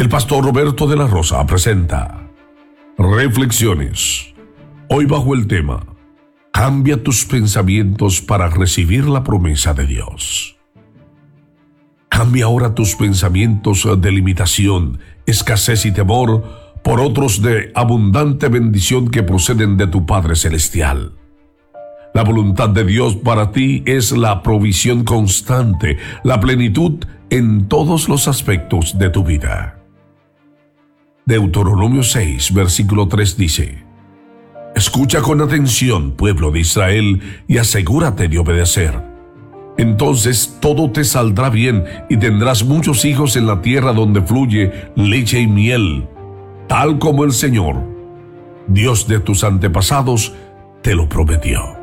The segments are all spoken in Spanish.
El pastor Roberto de la Rosa presenta Reflexiones. Hoy bajo el tema: cambia tus pensamientos para recibir la promesa de Dios. Cambia ahora tus pensamientos de limitación, escasez y temor por otros de abundante bendición que proceden de tu Padre Celestial. La voluntad de Dios para ti es la provisión constante, la plenitud en todos los aspectos de tu vida. Deuteronomio 6, versículo 3 dice: Escucha con atención, pueblo de Israel, y asegúrate de obedecer. Entonces todo te saldrá bien y tendrás muchos hijos en la tierra donde fluye leche y miel, tal como el Señor, Dios de tus antepasados, te lo prometió.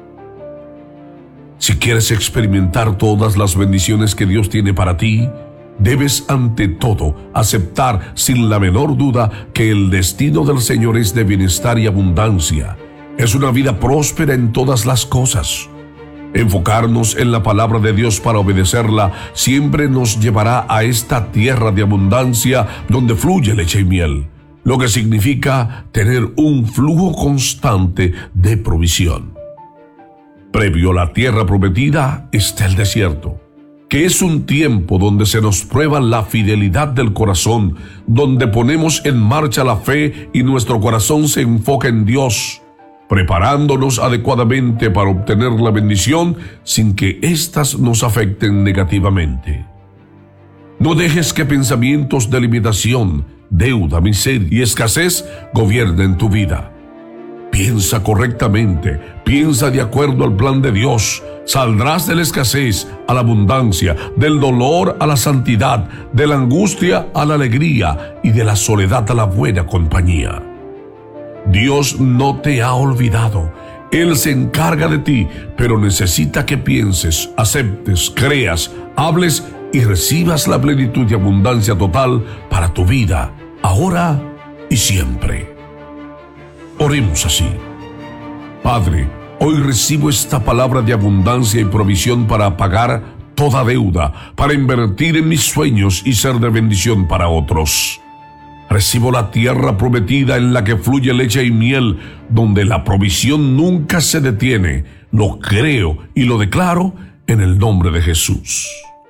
Si quieres experimentar todas las bendiciones que Dios tiene para ti, debes ante todo aceptar sin la menor duda que el destino del Señor es de bienestar y abundancia. Es una vida próspera en todas las cosas. Enfocarnos en la palabra de Dios para obedecerla siempre nos llevará a esta tierra de abundancia donde fluye leche y miel, lo que significa tener un flujo constante de provisión. Previo a la tierra prometida está el desierto, que es un tiempo donde se nos prueba la fidelidad del corazón, donde ponemos en marcha la fe y nuestro corazón se enfoca en Dios, preparándonos adecuadamente para obtener la bendición sin que éstas nos afecten negativamente. No dejes que pensamientos de limitación, deuda, miseria y escasez gobiernen tu vida. Piensa correctamente, piensa de acuerdo al plan de Dios. Saldrás de la escasez a la abundancia, del dolor a la santidad, de la angustia a la alegría y de la soledad a la buena compañía. Dios no te ha olvidado. Él se encarga de ti, pero necesita que pienses, aceptes, creas, hables y recibas la plenitud y abundancia total para tu vida, ahora y siempre. Oremos así: Padre, hoy recibo esta palabra de abundancia y provisión para pagar toda deuda, para invertir en mis sueños y ser de bendición para otros. Recibo la tierra prometida en la que fluye leche y miel, donde la provisión nunca se detiene. Lo creo y lo declaro en el nombre de Jesús.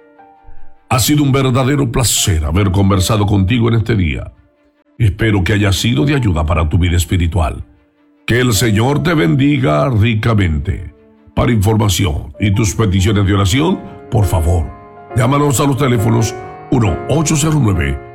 Ha sido un verdadero placer haber conversado contigo en este día. Espero que haya sido de ayuda para tu vida espiritual. Que el Señor te bendiga ricamente. Para información y tus peticiones de oración, por favor, llámanos a los teléfonos 1-809